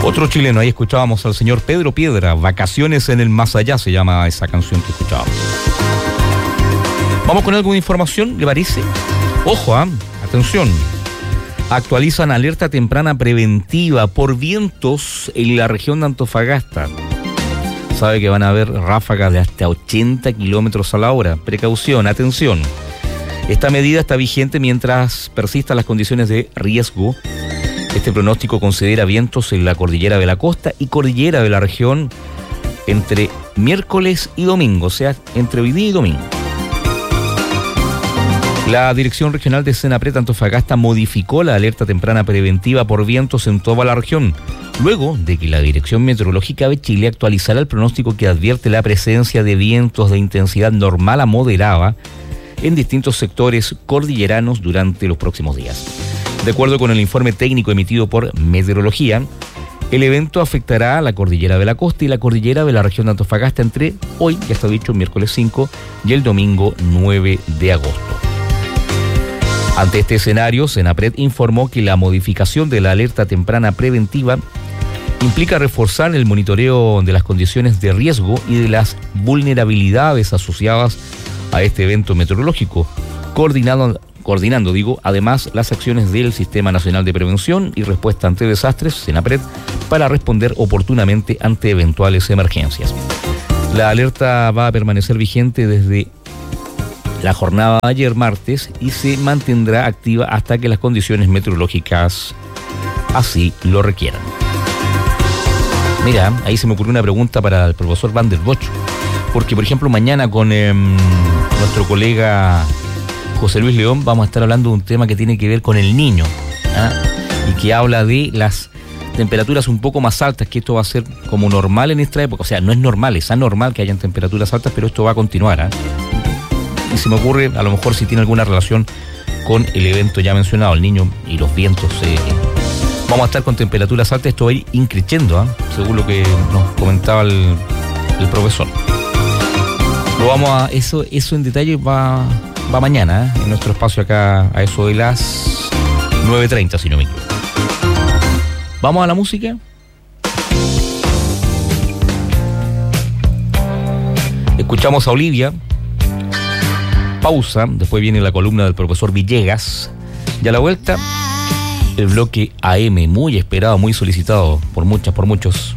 Otro chileno, ahí escuchábamos al señor Pedro Piedra, Vacaciones en el Más Allá, se llama esa canción que escuchábamos. Vamos con alguna información, ¿le parece? Ojo, atención. Actualizan alerta temprana preventiva por vientos en la región de Antofagasta. Sabe que van a haber ráfagas de hasta 80 kilómetros a la hora. Precaución, atención. Esta medida está vigente mientras persistan las condiciones de riesgo. Este pronóstico considera vientos en la cordillera de la costa y cordillera de la región entre miércoles y domingo, o sea, entre hoy día y domingo. La Dirección Regional de Senapred Antofagasta modificó la alerta temprana preventiva por vientos en toda la región, luego de que la Dirección Meteorológica de Chile actualizara el pronóstico que advierte la presencia de vientos de intensidad normal a moderada en distintos sectores cordilleranos durante los próximos días. De acuerdo con el informe técnico emitido por Meteorología, el evento afectará a la cordillera de la costa y la cordillera de la región de Antofagasta entre hoy, ya está dicho, miércoles 5 y el domingo 9 de agosto. Ante este escenario, Senapred informó que la modificación de la alerta temprana preventiva implica reforzar el monitoreo de las condiciones de riesgo y de las vulnerabilidades asociadas a este evento meteorológico, coordinando, además las acciones del Sistema Nacional de Prevención y Respuesta ante Desastres, Senapred, para responder oportunamente ante eventuales emergencias. La alerta va a permanecer vigente desde la jornada de ayer martes y se mantendrá activa hasta que las condiciones meteorológicas así lo requieran. Mira, ahí se me ocurrió una pregunta para el profesor Van der Bosch, porque por ejemplo mañana con nuestro colega José Luis León vamos a estar hablando de un tema que tiene que ver con el Niño, y que habla de las temperaturas un poco más altas, que esto va a ser como normal en esta época, o sea, no es normal, es anormal que hayan temperaturas altas, pero esto va a continuar, Y se me ocurre, a lo mejor si tiene alguna relación con el evento ya mencionado, el Niño y los vientos. Vamos a estar con temperaturas altas, esto va a ir increciendo, según lo que nos comentaba el profesor. Lo vamos a, eso en detalle va mañana, en nuestro espacio acá, a eso de las 9:30, si no me equivoco. ¿Vamos a la música? Escuchamos a Olivia. Pausa, después viene la columna del profesor Villegas. Y a la vuelta, el bloque AM, muy esperado, muy solicitado por muchos.